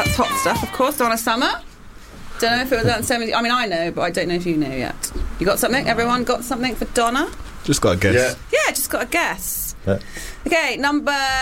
That's hot stuff, of course. Donna Summer. Don't know if it was that 70. I mean, I know, but I don't know if you know yet. You got something? Everyone got something for Donna? Just got a guess. Yeah, just got a guess. Yeah. Okay, number